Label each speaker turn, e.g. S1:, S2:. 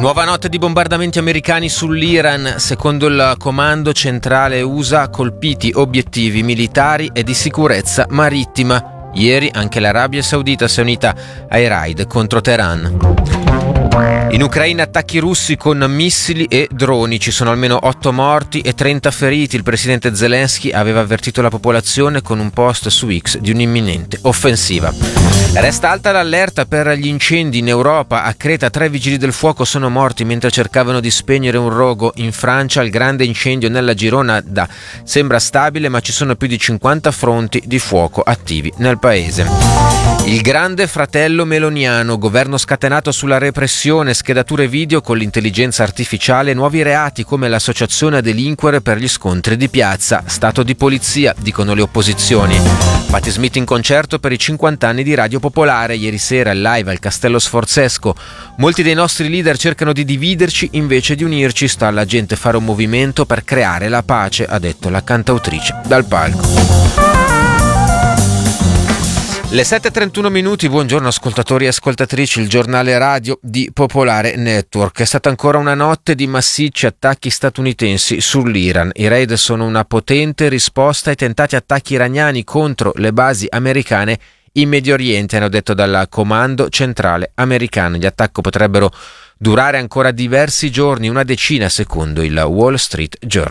S1: Nuova notte di bombardamenti americani sull'Iran. Secondo il comando centrale USA, colpiti obiettivi militari e di sicurezza marittima. Ieri anche l'Arabia Saudita si è unita ai raid contro Teheran. In Ucraina attacchi russi con missili e droni, ci sono almeno 8 morti e 30 feriti. Il presidente Zelensky aveva avvertito la popolazione con un post su X di un'imminente offensiva. Resta alta l'allerta per gli incendi in Europa. A Creta 3 vigili del fuoco sono morti mentre cercavano di spegnere un rogo. In Francia il grande incendio nella Gironda sembra stabile, ma ci sono più di 50 fronti di fuoco attivi nel paese. Il grande fratello meloniano, governo scatenato sulla repressione, schedature video con l'intelligenza artificiale, nuovi reati come l'associazione a delinquere per gli scontri di piazza, stato di polizia, dicono le opposizioni. Patti Smith in concerto per i 50 anni di Radio Popolare, ieri sera il live al Castello Sforzesco. Molti dei nostri leader cercano di dividerci invece di unirci, sta alla gente fare un movimento per creare la pace, ha detto la cantautrice dal palco. Le 7:31 minuti, buongiorno ascoltatori e ascoltatrici, il giornale radio di Popolare Network. È stata ancora una notte di massicci attacchi statunitensi sull'Iran. I raid sono una potente risposta ai tentati attacchi iraniani contro le basi americane in Medio Oriente, hanno detto dal comando centrale americano. Gli attacchi potrebbero durare ancora diversi giorni, una decina secondo il Wall Street Journal.